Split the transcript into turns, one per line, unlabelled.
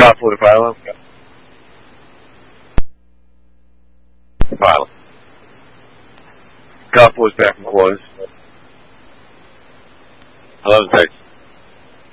Scott 45. Pilot. Scott 4's back from close. 11 seconds.